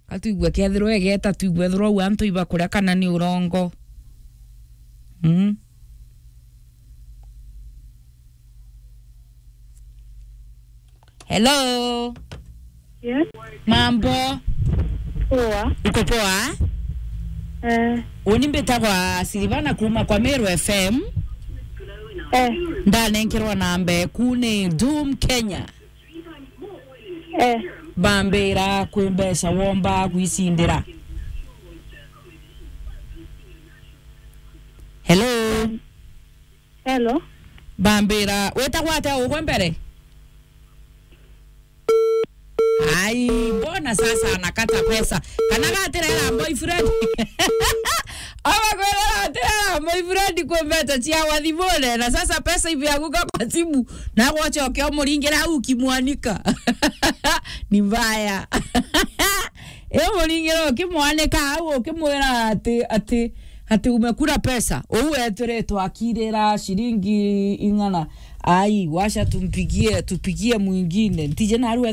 Atuigwe kethirwo egeta tuigwe thro wa antu iba kuria kana ni urongo. Hello. Yes. Mambo. Poa. Uko poa? Unimbetagwa Silvana kuma kwa Meru FM. Ndanenkirwa nambe kune Doom Kenya. Bambera kwembesha womba kwisindira. Hello. Hello. Bambera wetagwa ate ukwembere? Ai, mbona sasa anakata pesa? Kanaga atirera boyfriend. Ama kwera atirera boyfriend kwembeta chia wathimone na sasa pesa hivi yaguka kwa simu na gwachoke muringira au kimwanika. Ni mbaya. Muringira ukimwanika au ukimwera ati umekula pesa. Uweteretwa akirera shilingi ingana. Ai, washa tupigie mwingine. Tije na